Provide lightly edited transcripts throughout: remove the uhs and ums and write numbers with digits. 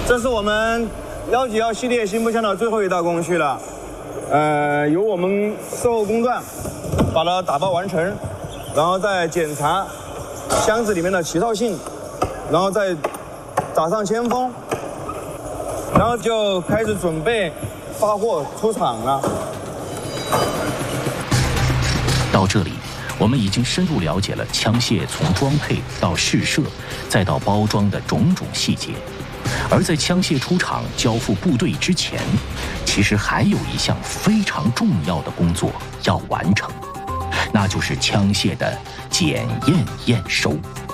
这是我们191系列新步枪的最后一道工序了。由我们售后工段把它打包完成，然后再检查箱子里面的起套性，然后再打上铅封，然后就开始准备发货出厂了。 到这里，我们已经深入了解了枪械从装配到试射，再到包装的种种细节。而在枪械出厂交付部队之前，其实还有一项非常重要的工作要完成，那就是枪械的检验验收。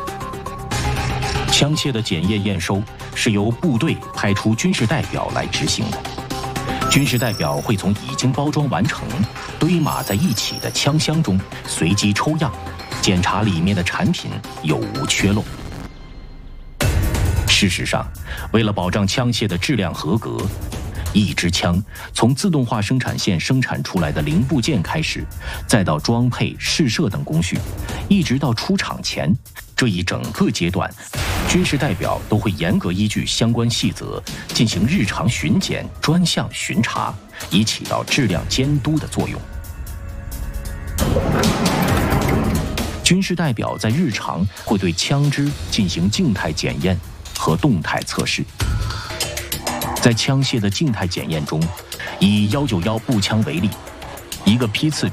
枪械的检验验收是由部队派出军事代表来执行的。军事代表会从已经包装完成、堆码在一起的枪箱中随机抽样，检查里面的产品有无缺漏。事实上，为了保障枪械的质量合格，一支枪从自动化生产线生产出来的零部件开始，再到装配、试射等工序，一直到出厂前，这一整个阶段，军事代表都会严格依据相关细则进行日常巡检、专项巡查，以起到质量监督的作用。军事代表在日常会对枪支进行静态检验和动态测试。在枪械的静态检验中，以191步枪为例，一个批次